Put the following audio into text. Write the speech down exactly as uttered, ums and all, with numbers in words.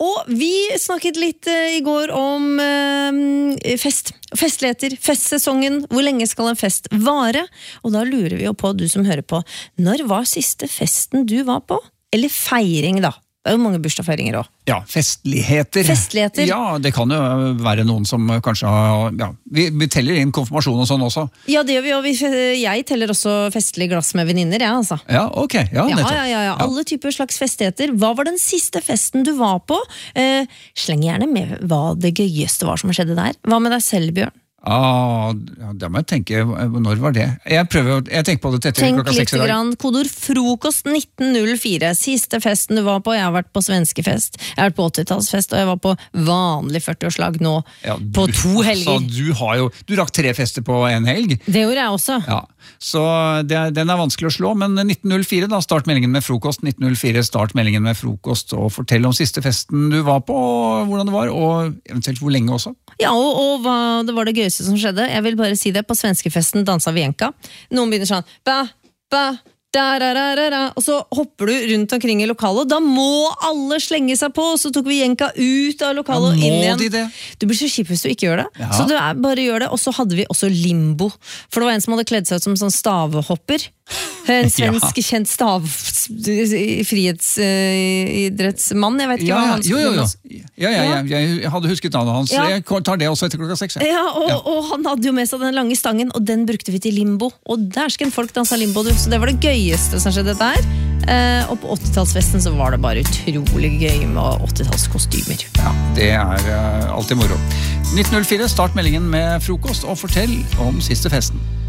Og vi snakket litt uh, i går om uh, fest, festligheter, festsesongen, hvor lenge skal en fest vare? Og da lurer vi jo på, du som hører på, når var siste festen du var på? Eller feiring da? Det er jo mange bursdagsfeiringer også. Ja, festligheter. Festligheter. Ja, det kan jo være noen som kanskje har... Ja, vi, vi teller inn konfirmasjon og sånn også. Ja, det gjør vi, og vi, jeg teller også festlig glass med venninner, ja, altså. Ja, ok. Ja, ja, ja, ja, ja. Alle typer slags festigheter. Hva var den siste festen du var på? Eh, sleng gjerne med hva det gøyeste var som skjedde der. Hva med deg selv, Bjørn? Ah, da må jeg tenke, når var det? Jeg prøver, jeg tenker på det tettere klokka seks i dag. Tenk litt, kodord frokost nitten null fire, siste festen du var på. Jeg har vært på svenskefest, jeg har vært på åttitallsfest, og jeg var på vanlig førtiårslag nå, ja, du, på to helger. Altså, du har jo, du rakk tre fester på en helg. Det gjorde jeg også. Ja, så det, den er vanskelig å slå, men nitten null fire da, start meldingen med frokost, nitten null fire, start meldingen med frokost, og fortell om siste festen du var på, hvordan det var, og eventuelt hvor lenge også. Ja, og, og hva det var det gøyeste som skjedde. Jeg vil bare si det, på svenskefesten dansa vi jenka. Noen begynner sånn, ba, ba, da, da, da, da, da. Og så hopper du rundt omkring i lokalet, og da må alle slenge seg på, og så tok vi jenka ut av lokalet og inn igjen. De det? Du blir så kjip hvis du ikke gjør det. Ja. Så du er, bare gjør det, og så hadde vi også limbo. For det var en som hadde kledd seg ut som sånn stavehopper. En svensk ja. Kjent stav frihetsidrettsmann, uh, jeg vet ikke ja, hva han jo, jo, jo. Ja, ja, ja. Jeg hadde husket navnet hans, ja. Jeg tar det også etter klokka seks. Ja, og, ja. Og han hadde jo med seg den lange stangen, og den brukte vi til limbo. Og der skal folk danse limbo, du. Så det var det gøyeste som skjedde der. Uh, og på åttitallsfesten så var det bare utrolig gøy med åttitallskostymer. Ja, det er uh, alltid moro. nitten null fire, start meldingen med frokost, og fortell om siste festen.